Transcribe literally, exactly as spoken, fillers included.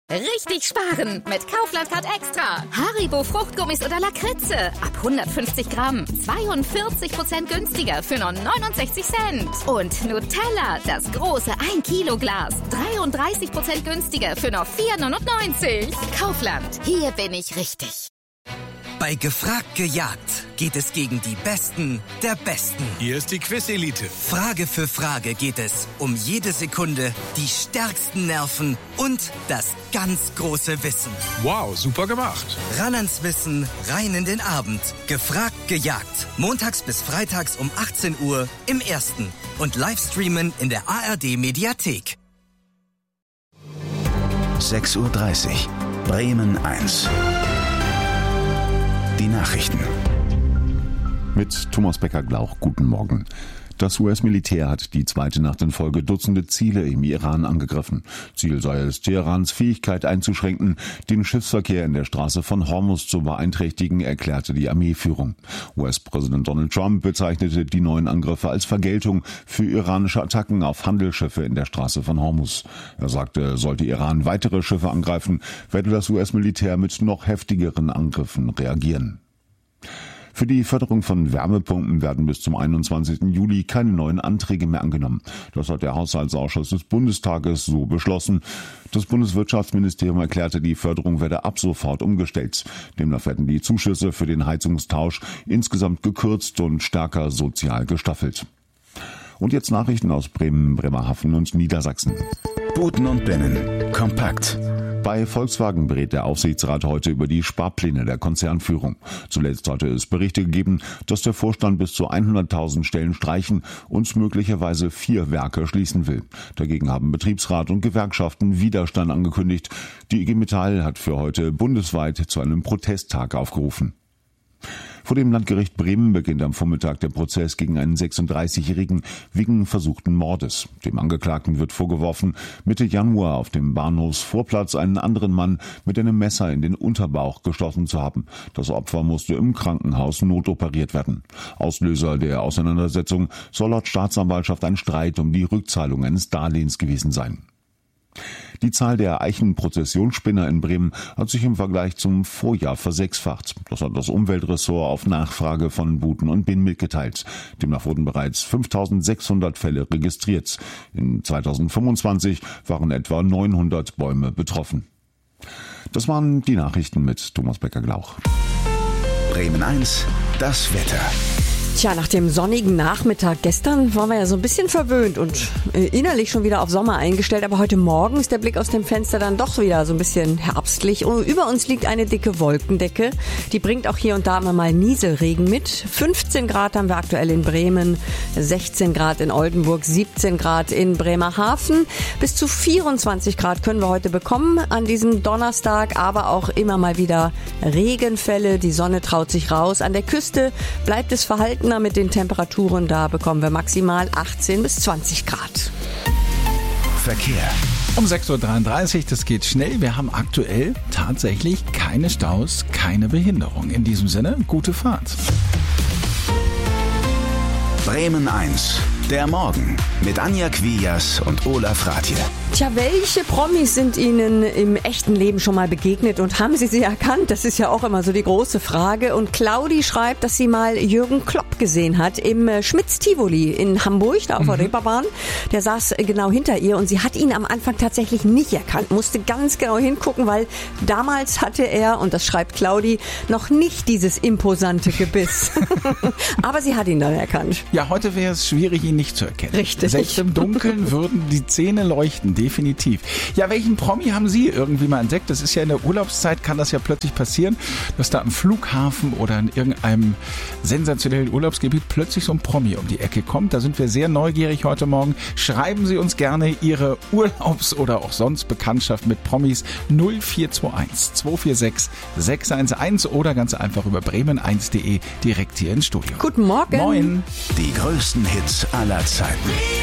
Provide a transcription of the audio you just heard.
Richtig sparen mit Kaufland Card Extra. Haribo Fruchtgummis oder Lakritze. Ab hundertfünfzig Gramm. zweiundvierzig Prozent günstiger für nur neunundsechzig Cent. Und Nutella, das große ein Kilo Glas. dreiunddreißig Prozent günstiger für nur vier neunundneunzig. Kaufland, hier bin ich richtig. Bei Gefragt gejagt geht es gegen die Besten der Besten. Hier ist die Quiz-Elite. Frage für Frage geht es um jede Sekunde, die stärksten Nerven und das ganz große Wissen. Wow, super gemacht. Ran ans Wissen, rein in den Abend. Gefragt gejagt. Montags bis freitags um achtzehn Uhr im Ersten. Und Livestreamen in der A R D-Mediathek. sechs Uhr dreißig. Bremen eins. Die Nachrichten. Mit Thomas Becker-Glauch, guten Morgen. Das U S-Militär hat die zweite Nacht in Folge Dutzende Ziele im Iran angegriffen. Ziel sei es, Teherans Fähigkeit einzuschränken, den Schiffsverkehr in der Straße von Hormuz zu beeinträchtigen, erklärte die Armeeführung. U S-Präsident Donald Trump bezeichnete die neuen Angriffe als Vergeltung für iranische Attacken auf Handelsschiffe in der Straße von Hormuz. Er sagte, sollte Iran weitere Schiffe angreifen, werde das U S-Militär mit noch heftigeren Angriffen reagieren. Für die Förderung von Wärmepumpen werden bis zum einundzwanzigsten Juli keine neuen Anträge mehr angenommen. Das hat der Haushaltsausschuss des Bundestages so beschlossen. Das Bundeswirtschaftsministerium erklärte, die Förderung werde ab sofort umgestellt. Demnach werden die Zuschüsse für den Heizungstausch insgesamt gekürzt und stärker sozial gestaffelt. Und jetzt Nachrichten aus Bremen, Bremerhaven und Niedersachsen. Buten und Binnen. Kompakt. Bei Volkswagen berät der Aufsichtsrat heute über die Sparpläne der Konzernführung. Zuletzt hatte es Berichte gegeben, dass der Vorstand bis zu hunderttausend Stellen streichen und möglicherweise vier Werke schließen will. Dagegen haben Betriebsrat und Gewerkschaften Widerstand angekündigt. Die I G Metall hat für heute bundesweit zu einem Protesttag aufgerufen. Vor dem Landgericht Bremen beginnt am Vormittag der Prozess gegen einen sechsunddreißigjährigen wegen versuchten Mordes. Dem Angeklagten wird vorgeworfen, Mitte Januar auf dem Bahnhofsvorplatz einen anderen Mann mit einem Messer in den Unterbauch gestochen zu haben. Das Opfer musste im Krankenhaus notoperiert werden. Auslöser der Auseinandersetzung soll laut Staatsanwaltschaft ein Streit um die Rückzahlung eines Darlehens gewesen sein. Die Zahl der Eichenprozessionsspinner in Bremen hat sich im Vergleich zum Vorjahr versechsfacht. Das hat das Umweltressort auf Nachfrage von Buten und Binnen mitgeteilt. Demnach wurden bereits fünftausendsechshundert Fälle registriert. In zweitausendfünfundzwanzig waren etwa neunhundert Bäume betroffen. Das waren die Nachrichten mit Thomas Becker-Glauch. Bremen eins, das Wetter. Tja, nach dem sonnigen Nachmittag gestern waren wir ja so ein bisschen verwöhnt und äh, innerlich schon wieder auf Sommer eingestellt. Aber heute Morgen ist der Blick aus dem Fenster dann doch wieder so ein bisschen herbstlich. Und über uns liegt eine dicke Wolkendecke. Die bringt auch hier und da immer mal Nieselregen mit. fünfzehn Grad haben wir aktuell in Bremen, sechzehn Grad in Oldenburg, siebzehn Grad in Bremerhaven. Bis zu vierundzwanzig Grad können wir heute bekommen an diesem Donnerstag. Aber auch immer mal wieder Regenfälle. Die Sonne traut sich raus. An der Küste bleibt es verhalten mit den Temperaturen, da bekommen wir maximal achtzehn bis zwanzig Grad. Verkehr. Um sechs Uhr dreiunddreißig, das geht schnell. Wir haben aktuell tatsächlich keine Staus, keine Behinderung. In diesem Sinne, gute Fahrt. Bremen eins, der Morgen mit Anja Quias und Olaf Ratje. Tja, welche Promis sind Ihnen im echten Leben schon mal begegnet und haben Sie sie erkannt? Das ist ja auch immer so die große Frage. Und Claudi schreibt, dass sie mal Jürgen Klopp gesehen hat im Schmitz-Tivoli in Hamburg, da auf der mhm. Reeperbahn. Der saß genau hinter ihr und sie hat ihn am Anfang tatsächlich nicht erkannt, musste ganz genau hingucken, weil damals hatte er, und das schreibt Claudi, noch nicht dieses imposante Gebiss. Aber sie hat ihn dann erkannt. Ja, heute wäre es schwierig, ihn nicht zu erkennen. Richtig. Selbst im Dunkeln würden die Zähne leuchten, definitiv. Ja, welchen Promi haben Sie irgendwie mal entdeckt? Das ist ja in der Urlaubszeit, kann das ja plötzlich passieren, dass da am Flughafen oder in irgendeinem sensationellen Urlaubsgebiet plötzlich so ein Promi um die Ecke kommt. Da sind wir sehr neugierig heute Morgen. Schreiben Sie uns gerne Ihre Urlaubs- oder auch sonst Bekanntschaft mit Promis null vier zwei eins zwei vier sechs sechs eins eins oder ganz einfach über bremen eins punkt de direkt hier ins Studio. Guten Morgen. Moin. Die größten Hits aller Zeiten.